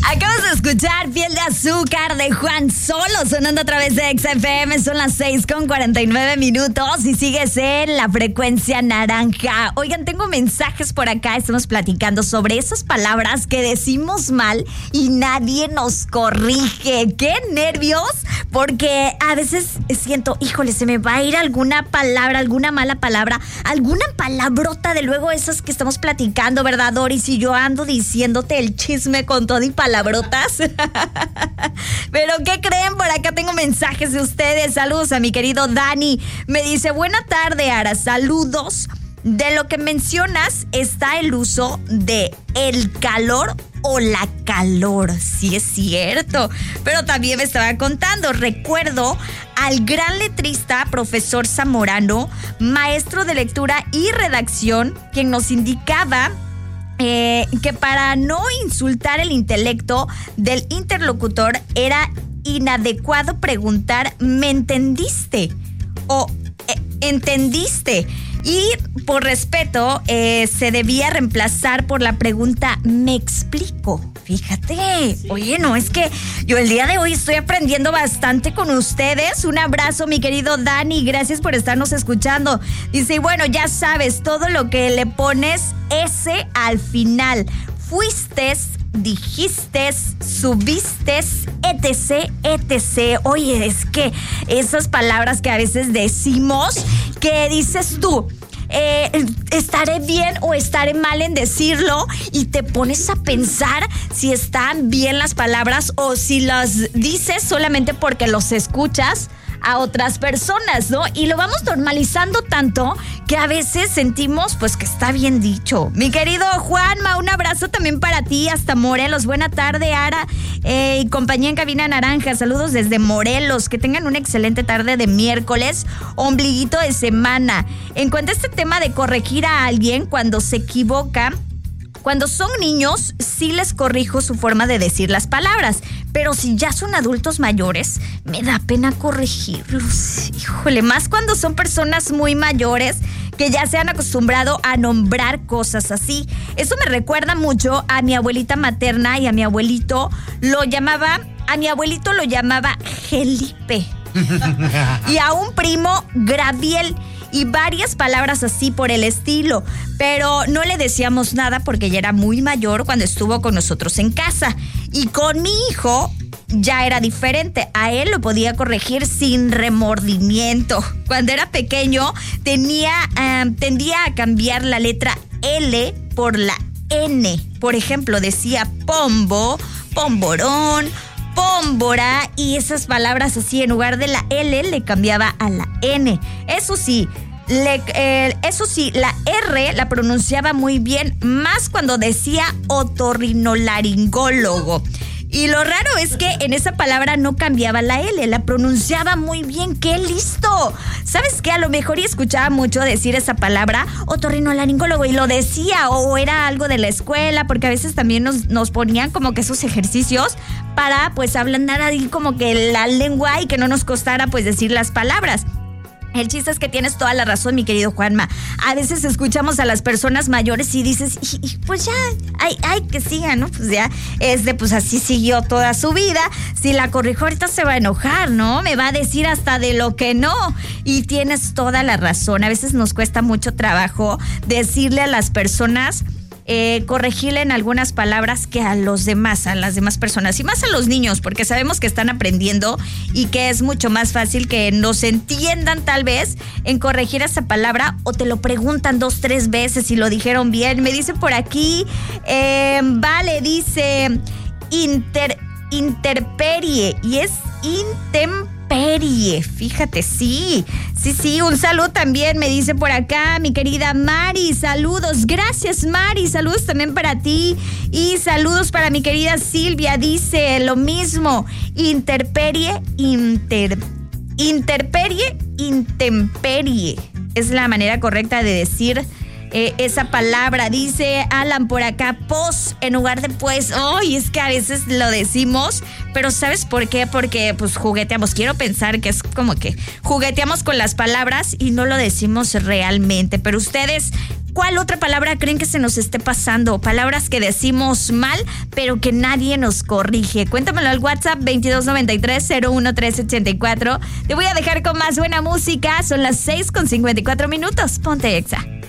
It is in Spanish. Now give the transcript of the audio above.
Acabas de escuchar Piel de Azúcar de Juan Solo, sonando a través de XFM. Son las 6:49 y sigues en la frecuencia naranja. Oigan, tengo mensajes por acá. Estamos platicando sobre esas palabras que decimos mal y nadie nos corrige. ¡Qué nervios! Porque a veces siento, híjole, se me va a ir alguna palabra, alguna mala palabra, alguna palabrota de luego esas que estamos platicando, ¿verdad, Doris? Y yo ando diciéndote el chisme con todo y palabrotas. Pero ¿qué creen? Por acá tengo mensajes de ustedes. Saludos a mi querido Dani. Me dice, buena tarde, Ara. Saludos. De lo que mencionas está el uso de el calor o la calor. Sí es cierto. Pero también me estaba contando, recuerdo al gran letrista profesor Zamorano, maestro de lectura y redacción, quien nos indicaba que para no insultar el intelecto del interlocutor era inadecuado preguntar ¿me entendiste? O ¿entendiste? Y por respeto se debía reemplazar por la pregunta ¿me explico? Fíjate, oye, no, es que yo el día de hoy estoy aprendiendo bastante con ustedes. Un abrazo, mi querido Dani, gracias por estarnos escuchando. Dice, y bueno, ya sabes, todo lo que le pones S al final. Fuiste, dijiste, subiste, etc, etc. Oye, es que esas palabras que a veces decimos, que dices tú, estaré bien o estaré mal en decirlo, y te pones a pensar si están bien las palabras o si las dices solamente porque los escuchas a otras personas, ¿no? Y lo vamos normalizando tanto que a veces sentimos pues que está bien dicho. Mi querido Juanma, un abrazo también para ti hasta Morelos. Buena tarde, Ara y compañía en Cabina Naranja. Saludos desde Morelos. Que tengan una excelente tarde de miércoles, ombliguito de semana. En cuanto a este tema de corregir a alguien cuando se equivoca, cuando son niños, sí les corrijo su forma de decir las palabras. Pero si ya son adultos mayores, me da pena corregirlos. Híjole, más cuando son personas muy mayores que ya se han acostumbrado a nombrar cosas así. Eso me recuerda mucho a mi abuelita materna y a mi abuelito lo llamaba Felipe. Y a un primo, Graviel. Y varias palabras así por el estilo, pero no le decíamos nada porque ya era muy mayor cuando estuvo con nosotros en casa. Y con mi hijo ya era diferente, a él lo podía corregir sin remordimiento. Cuando era pequeño tendía a cambiar la letra L por la N. Por ejemplo, decía pombo, pomborón, pómbora, y esas palabras así, en lugar de la L le cambiaba a la N. Eso sí, la R la pronunciaba muy bien, más cuando decía otorrinolaringólogo. Y lo raro es que en esa palabra no cambiaba la L, la pronunciaba muy bien. ¡Qué listo! ¿Sabes qué? A lo mejor y escuchaba mucho decir esa palabra, otorrinolaringólogo, y lo decía, o era algo de la escuela, porque a veces también nos ponían como que esos ejercicios para pues ablandar ahí como que la lengua y que no nos costara pues decir las palabras. El chiste es que tienes toda la razón, mi querido Juanma. A veces escuchamos a las personas mayores y dices, y pues ya, ay, que siga, ¿no? Pues ya, pues así siguió toda su vida. Si la corrijo ahorita se va a enojar, ¿no? Me va a decir hasta de lo que no. Y tienes toda la razón. A veces nos cuesta mucho trabajo decirle a las personas, corregirle en algunas palabras que a las demás personas, y más a los niños, porque sabemos que están aprendiendo y que es mucho más fácil que nos entiendan tal vez en corregir esa palabra, o te lo preguntan 2, 3 veces si lo dijeron bien. Me dice por aquí, vale, dice interperie, y es intemperie. Fíjate, sí, un saludo también, me dice por acá mi querida Mari, saludos, gracias Mari, saludos también para ti, y saludos para mi querida Silvia, dice lo mismo, interperie, intemperie, es la manera correcta de decir esa palabra. Dice Alan por acá, pos en lugar de pues. Ay, es que a veces lo decimos, pero ¿sabes por qué? Porque pues jugueteamos. Quiero pensar que es como que jugueteamos con las palabras y no lo decimos realmente. Pero ustedes, ¿Cuál otra palabra creen que se nos esté pasando? Palabras que decimos mal, pero que nadie nos corrige. Cuéntamelo al WhatsApp 2293-011384. Te voy a dejar con más buena música. Son las 6:54. Ponte Exa.